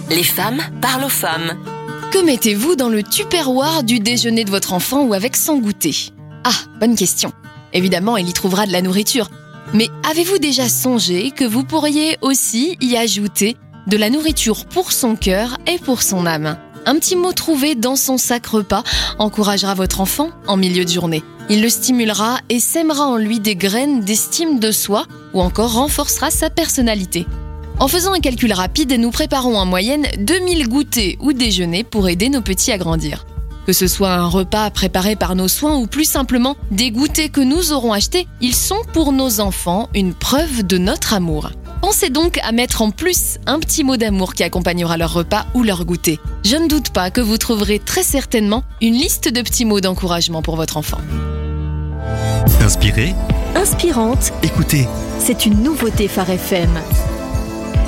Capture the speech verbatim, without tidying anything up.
Les femmes parlent aux femmes. Que mettez-vous dans le tupperware du déjeuner de votre enfant ou avec son goûter ? Ah, bonne question. Évidemment, il y trouvera de la nourriture. Mais avez-vous déjà songé que vous pourriez aussi y ajouter de la nourriture pour son cœur et pour son âme ? Un petit mot trouvé dans son sac repas encouragera votre enfant en milieu de journée. Il le stimulera et sèmera en lui des graines d'estime de soi ou encore renforcera sa personnalité. En faisant un calcul rapide, nous préparons en moyenne deux mille goûters ou déjeuners pour aider nos petits à grandir. Que ce soit un repas préparé par nos soins ou plus simplement des goûters que nous aurons achetés, ils sont pour nos enfants une preuve de notre amour. Pensez donc à mettre en plus un petit mot d'amour qui accompagnera leur repas ou leur goûter. Je ne doute pas que vous trouverez très certainement une liste de petits mots d'encouragement pour votre enfant. Inspirée, Inspirante, écoutez. c'est une nouveauté Phare F M.